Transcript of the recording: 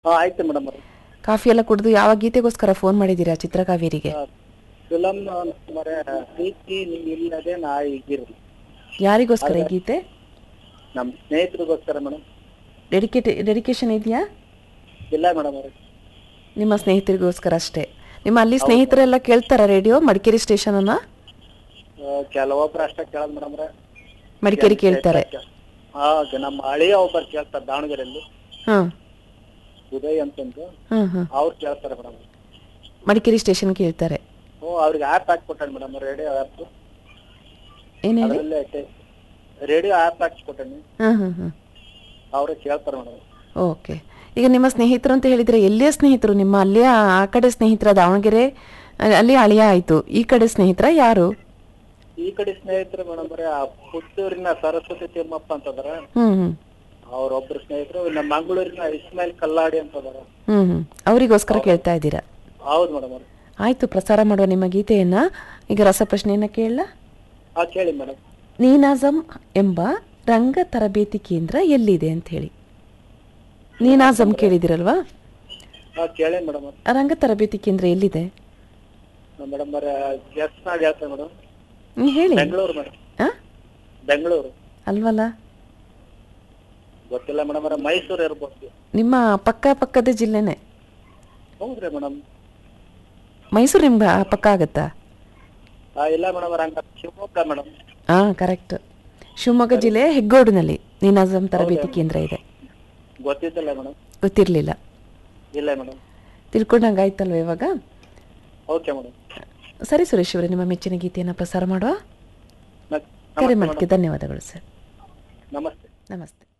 ಹಾಂ ಆಯ್ತು ಮೇಡಮ್ ಅವ್ರೆ. ಕಾಫಿ ಎಲ್ಲ ಕುಡಿದು ಯಾವ ಗೀತೆಗೋಸ್ಕರ ಫೋನ್ ಮಾಡಿದ್ದೀರಾ ಚಿತ್ರಕಾವೇರಿಗೆ? ಫಿಲಮ್ ಮರೆ ಪ್ರೀತಿ ಇಲ್ಲದೆ ನಾ ಈಗಿರಲಿ. ಯಾರಿಗೋಸ್ಕರ ಈ ಆದ್ರೆ ಗೀತೆ? ನಮ್ಮ ಸ್ನೇಹಿತರಿಗೋಸ್ಕರ ಮೇಡಮ್. ಡೆಡಿಕೇಶನ್ ಇದೆಯಾ? ಇಲ್ಲ ಮೇಡಮ್ ಅವ್ರೆ. ನಿಮ್ಮ ಸ್ನೇಹಿತರಿಗೋಸ್ಕರ ಅಷ್ಟೇ. ನಿಮ್ಮ ಅಲ್ಲಿ ಹೌದು ಮೇಡಮ್. ಸ್ನೇಹಿತರೆಲ್ಲ ಕೇಳ್ತಾರ ರೇಡಿಯೋ ಮಡಿಕೇರಿ ಸ್ಟೇಷನನ್ನು? ಕೆಲವೊಬ್ರು ಅಷ್ಟೇ ಕೇಳೋದು ಮೇಡಮ್ ಅವ್ರೆ. ಮಡಿಕೇರಿ ಕೇಳ್ತಾರೆ. ಹಾಂ ನಮ್ಮ ಹಳೆಯ ಒಬ್ಬರು ಕೇಳ್ತಾರೆ ದಾವಣಗೆರೆಯಲ್ಲಿ, ಹಾಂ ಉದಯ್ ಅಂತಂದು. ಹಾಂ ಹಾಂ. ಅವ್ರು ಕೇಳ್ತಾರೆ ಮೇಡಮ್. ಮಡಿಕೇರಿ ಸ್ಟೇಷನ್ ಕೇಳ್ತಾರೆ. ಅವ್ರಿಗೆ ಆ್ಯಪ್ ಹಾಕ್ಕೊಟ್ಟಾನೆ ಮೇಡಮ್, ರೇಡಿಯೋ ಆ್ಯಪ್. ಏನು ಹೇಳಿ? ಅದರಲ್ಲೇ ರೇಡಿಯೋ ಆ್ಯಪ್ ಹಾಕ್ಸ್ಕೊಟ್ಟಾನೆ. ಹಾಂ ಹಾಂ ಹಾಂ. ಅವರೇ ಕೇಳ್ತಾರೆ ಮೇಡಮ್. ಓಕೆ. ಈಗ ನಿಮ್ಮ ಸ್ನೇಹಿತರು ಅಂತ ಹೇಳಿದರೆ ಎಲ್ಲಿಯ ಸ್ನೇಹಿತರು? ನಿಮ್ಮ ಅಲ್ಲಿಯ ಆ ಕಡೆ ಸ್ನೇಹಿತರ ದಾವಣಗೆರೆ ಅಲ್ಲಿ ಅಳಿಯ ಆಯಿತು, ಈ ಕಡೆ ಸ್ನೇಹಿತರ ಯಾರು? ಈ ಕಡೆ ಸ್ನೇಹಿತರು ಮೇಡಮ್ ಅವ್ರೆ, ಆ ಪುತ್ತೂರಿನ ಸರಸ್ವತಿ ತಿಮ್ಮಪ್ಪ ಅಂತಂದ್ರ, ಹ್ಞೂ ಹ್ಞೂ ಅವ್ರೊಬ್ರು ಸ್ನೇಹಿತರು. ನಮ್ಮ ಮಂಗಳೂರಿನ ಇಸ್ಮಾಯಿಲ್ ಕಲ್ಲಾಡಿ ಅಂತದಾರ. ಹ್ಞೂ ಹ್ಞೂ. ಅವರಿಗೋಸ್ಕರ ಕೇಳ್ತಾ ಇದ್ದೀರಾ? ಹೌದು ಮೇಡಮ್ ಅವ್ರೆ. ಆಯಿತು, ಪ್ರಸಾರ ಮಾಡುವ ನಿಮ್ಮ ಗೀತೆಯನ್ನು. ಈಗ ರಸಪ್ರಶ್ನೆಯನ್ನು ಕೇಳಲ್ಲ? ಕೇಳಿ ಮೇಡಮ್. ನೀನಾಜಂ ಎಂಬ ರಂಗ ತರಬೇತಿ ಕೇಂದ್ರ ಎಲ್ಲಿದೆ ಅಂತ ಹೇಳಿ. ನೀನಾಜಂ ಕೇಳಿದಿರಲ್ವಾ? ಕೇಳಿ ಮೇಡಮ್ ಅವ್ರೆ. ರಂಗ ತರಬೇತಿ ಕೇಂದ್ರ ಎಲ್ಲಿದೆ ಮೇಡಮ್ ಅವ್ರೆ, ಗೆಸ್ ಮಾಡಿ ಹೇಳ್ತೇನೆ ಮೇಡಮ್. ಹೇಳಿ. ಬೆಂಗಳೂರು ಮೇಡಮ್. ಹಾಂ ಬೆಂಗಳೂರು ಅಲ್ವಲ್ಲ? ಗೊತ್ತಿಲ್ಲ ಮೇಡಮ್ ಅವ್ರೆ, ಮೈಸೂರು ಇರ್ಬೋದು. ನಿಮ್ಮ ಪಕ್ಕದ ಜಿಲ್ಲೆನೇ. ಹೌದ್ರಿ ಮೇಡಮ್. ಮೈಸೂರು ನಿಮ್ಮ ಪಕ್ಕ ಆಗುತ್ತಾ? ಇಲ್ಲ ಮೇಡಮ್ ಅವ್ರೆ, ಹಂಗ ಶಿವಮೊಗ್ಗ ಮೇಡಮ್. ಹಾಂ ಕರೆಕ್ಟ್. ಶಿವಮೊಗ್ಗ ಜಿಲ್ಲೆಯ ಹೆಗ್ಗೋಡಿನಲ್ಲಿ ನೀನಾಜಂ ತರಬೇತಿ ಕೇಂದ್ರ ಇದೆ. ಗೊತ್ತಿದ್ದಿಲ್ಲ ಮೇಡಮ್. ಗೊತ್ತಿರಲಿಲ್ಲ? ಇಲ್ಲ ಮೇಡಮ್. ತಿಳ್ಕೊಂಡಂಗೆ ಆಯ್ತಲ್ವ ಇವಾಗ? Okay madam. ಸರಿ ಸುರೇಶ್ ಅವರೇ, ನಿಮ್ಮ ಮೆಚ್ಚಿನ ಗೀತೆಯನ್ನು ಪ್ರಸಾರ ಮಾಡುವ. ಕರೆ ಮಾಡೋಕ್ಕೆ ಧನ್ಯವಾದಗಳು ಸರ್. ನಮಸ್ತೆ. ನಮಸ್ತೆ.